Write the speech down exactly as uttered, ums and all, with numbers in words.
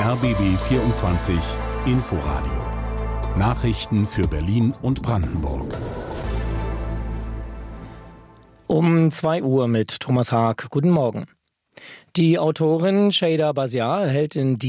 R B B vierundzwanzig Inforadio. Nachrichten für Berlin und Brandenburg. Um zwei Uhr mit Thomas Haag. Guten Morgen. Die Autorin Sheyda Basiar erhält in